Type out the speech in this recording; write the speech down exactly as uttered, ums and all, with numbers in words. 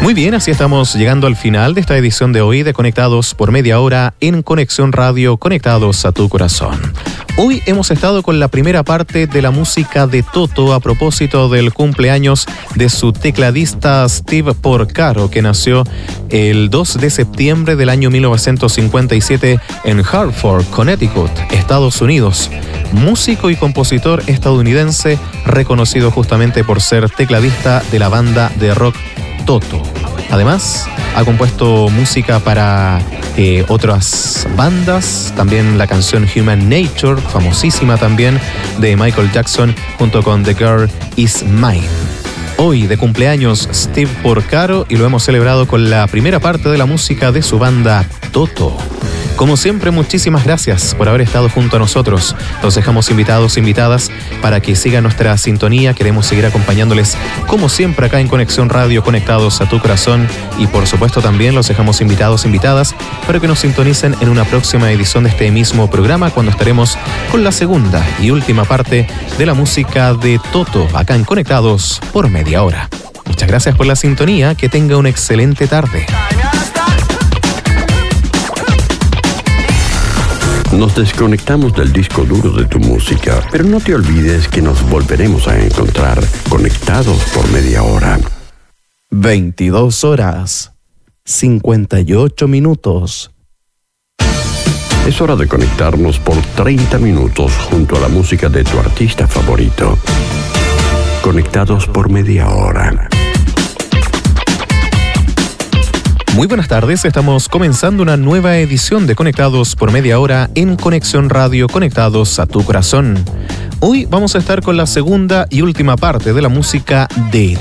Muy bien, así estamos llegando al final de esta edición de hoy de Conectados por Media Hora en Conexión Radio, conectados a tu corazón. Hoy hemos estado con la primera parte de la música de Toto a propósito del cumpleaños de su tecladista Steve Porcaro, que nació el dos de septiembre del año mil novecientos cincuenta y siete en Hartford, Connecticut, Estados Unidos. Músico y compositor estadounidense reconocido justamente por ser tecladista de la banda de rock Toto. Además, ha compuesto música para eh, otras bandas, también la canción Human Nature, famosísima también, de Michael Jackson, junto con The Girl Is Mine. Hoy de cumpleaños Steve Porcaro y lo hemos celebrado con la primera parte de la música de su banda Toto. Como siempre, muchísimas gracias por haber estado junto a nosotros. Los dejamos invitados e invitadas para que sigan nuestra sintonía. Queremos seguir acompañándoles, como siempre, acá en Conexión Radio, conectados a tu corazón. Y por supuesto también los dejamos invitados e invitadas para que nos sintonicen en una próxima edición de este mismo programa, cuando estaremos con la segunda y última parte de la música de Toto, acá en Conectados por Media Hora. Muchas gracias por la sintonía. Que tenga una excelente tarde. Nos desconectamos del disco duro de tu música, pero no te olvides que nos volveremos a encontrar conectados por Media Hora. veintidós horas, cincuenta y ocho minutos. Es hora de conectarnos por treinta minutos junto a la música de tu artista favorito. Conectados por Media Hora. Muy buenas tardes, estamos comenzando una nueva edición de Conectados por Media Hora en Conexión Radio, conectados a tu corazón. Hoy vamos a estar con la segunda y última parte de la música de